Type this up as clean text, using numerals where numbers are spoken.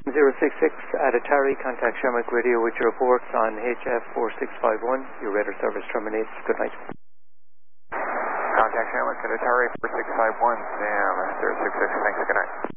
066 at Atari, contact Shamrock Radio with your reports on HF 4651. Your radar service terminates. Good night. Contact Shamrock at Atari 4651, Sam 066. Thanks, good night.